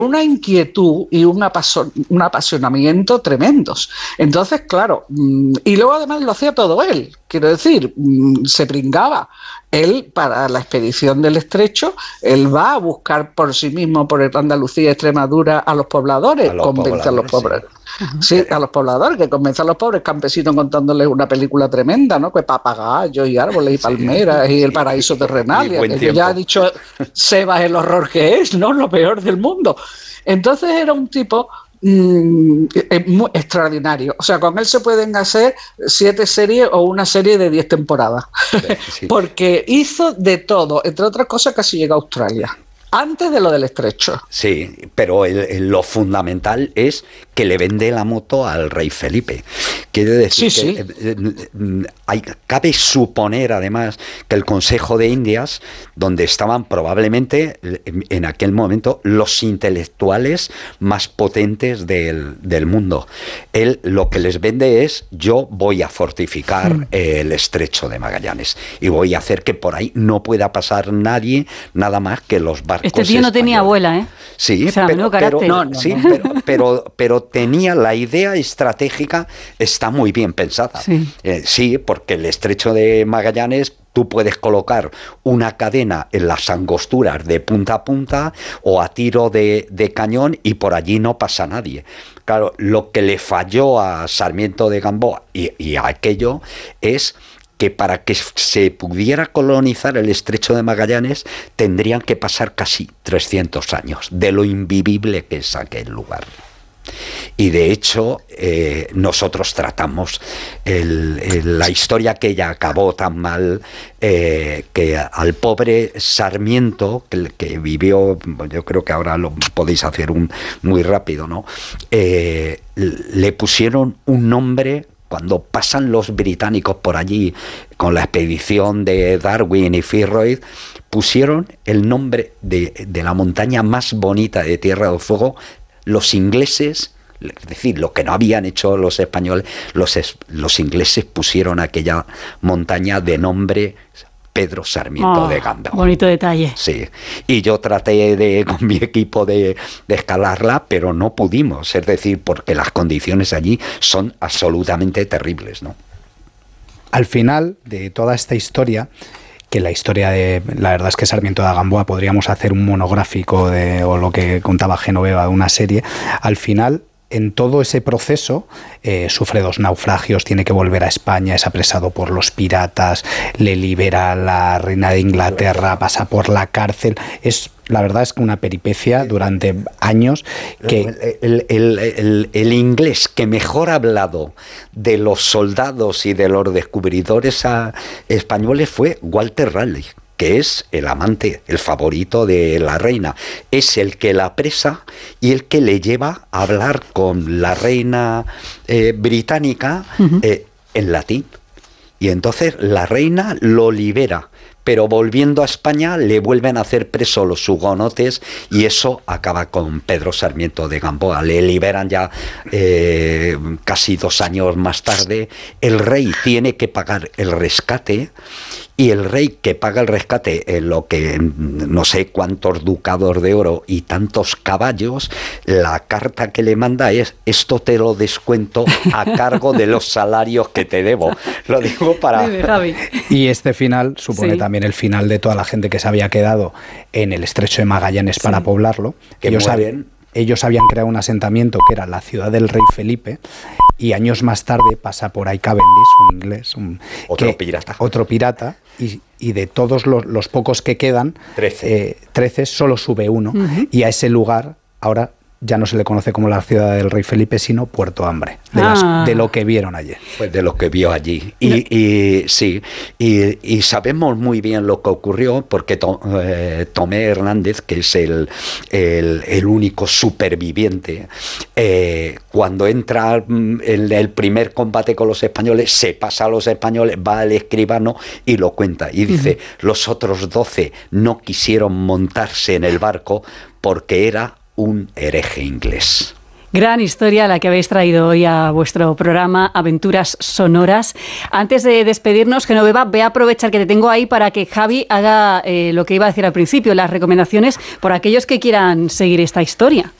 una inquietud y un apasionamiento tremendos. Entonces, claro, y luego además lo hacía todo él, quiero decir, se pringaba. Él, para la expedición del Estrecho, él va a buscar por sí mismo, por Andalucía, Extremadura, a los pobladores, convence a los pobres. Sí, a los pobladores, que convence a los pobres campesinos contándoles una película tremenda, ¿no? Que papagayos y árboles y palmeras y el paraíso terrenal. Y que ya ha dicho Sebas el horror que es, ¿no? Lo peor del mundo. Entonces era un tipo muy extraordinario. O sea, con él se pueden hacer 7 series o una serie de 10 temporadas. Sí. Porque hizo de todo, entre otras cosas, casi llegó a Australia. Antes de lo del Estrecho. Sí, pero lo fundamental es que le vende la moto al rey Felipe. Quiere decir cabe suponer además que el Consejo de Indias, donde estaban probablemente en aquel momento los intelectuales más potentes del mundo, él lo que les vende es: yo voy a fortificar el Estrecho de Magallanes y voy a hacer que por ahí no pueda pasar nadie, nada más que los barcos. Este tío no tenía abuela, ¿eh? Sí, o sea, pero tenía la idea estratégica, está muy bien pensada. Sí, porque el Estrecho de Magallanes, tú puedes colocar una cadena en las angosturas de punta a punta o a tiro de cañón y por allí no pasa nadie. Claro, lo que le falló a Sarmiento de Gamboa y a aquello es que para que se pudiera colonizar el Estrecho de Magallanes tendrían que pasar casi 300 años de lo invivible que es aquel lugar. Y de hecho nosotros tratamos la historia que ella acabó tan mal, que al pobre Sarmiento, que vivió, yo creo que ahora lo podéis hacer muy rápido, ¿no? Le pusieron un nombre. Cuando pasan los británicos por allí con la expedición de Darwin y Fitzroy, pusieron el nombre de la montaña más bonita de Tierra del Fuego. Los ingleses, es decir, lo que no habían hecho los españoles, los ingleses pusieron aquella montaña de nombre Pedro Sarmiento de Gamboa. Bonito detalle. Sí, y yo traté con mi equipo de escalarla, pero no pudimos, es decir, porque las condiciones allí son absolutamente terribles, ¿no? Al final de toda esta historia, que la verdad es que Sarmiento de Gamboa podríamos hacer un monográfico o lo que contaba Genoveva de una serie. Al final, en todo ese proceso, sufre 2 naufragios, tiene que volver a España, es apresado por los piratas, le libera la reina de Inglaterra, pasa por la cárcel. La verdad es que una peripecia durante años que... El inglés que mejor ha hablado de los soldados y de los descubridores españoles fue Walter Raleigh, que es el amante, el favorito de la reina. Es el que la apresa y el que le lleva a hablar con la reina británica en latín. Y entonces la reina lo libera, pero volviendo a España le vuelven a hacer preso los hugonotes y eso acaba con Pedro Sarmiento de Gamboa. Le liberan ya casi 2 años más tarde. El rey tiene que pagar el rescate y el rey que paga el rescate en lo que no sé cuántos ducados de oro y tantos caballos, la carta que le manda es: esto te lo descuento a cargo de los salarios que te debo. Lo digo para... Y este final supone también el final de toda la gente que se había quedado en el Estrecho de Magallanes para poblarlo. Ellos habían creado un asentamiento que era la ciudad del rey Felipe, y años más tarde pasa por ahí Cavendish, un inglés, otro pirata, y de todos los pocos que quedan, 13 solo sube uno, y a ese lugar ahora ya no se le conoce como la ciudad del rey Felipe, sino Puerto Hambre, de lo que vieron allí. Pues de lo que vio allí. Y sabemos muy bien lo que ocurrió, porque Tomé Hernández, que es el único superviviente, cuando entra en el primer combate con los españoles, se pasa a los españoles, va al escribano y lo cuenta. Y dice, los otros 12 no quisieron montarse en el barco porque era un hereje inglés. Gran historia la que habéis traído hoy a vuestro programa Aventuras Sonoras. Antes de despedirnos, Genoveva, voy a aprovechar que te tengo ahí para que Javi haga lo que iba a decir al principio, las recomendaciones por aquellos que quieran seguir esta historia.